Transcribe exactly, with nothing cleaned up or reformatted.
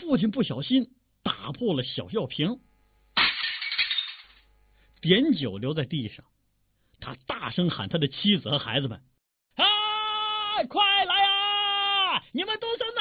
父亲不小心打破了小药瓶，碘酒留在地上。他大声喊他的妻子和孩子们：“啊，快来啊！你们都上